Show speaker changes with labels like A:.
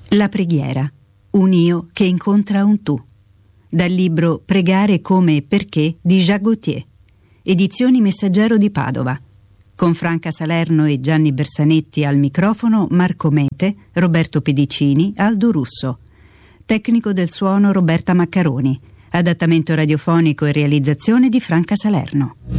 A: La preghiera, un io che incontra un tu. Dal libro Pregare come e perché di Jacques Gautier, edizioni Messaggero di Padova. Con Franca Salerno e Gianni Bersanetti al microfono, Marco Mete, Roberto Pedicini, Aldo Russo. Tecnico del suono Roberta Maccaroni. Adattamento radiofonico e realizzazione di Franca Salerno.